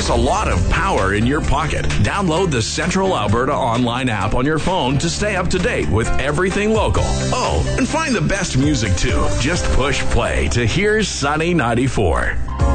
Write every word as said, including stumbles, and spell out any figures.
There's a lot of power in your pocket. Download the Central Alberta online app on your phone to stay up to date with everything local. Oh, and find the best music too. Just push play to Here's Sunny ninety-four.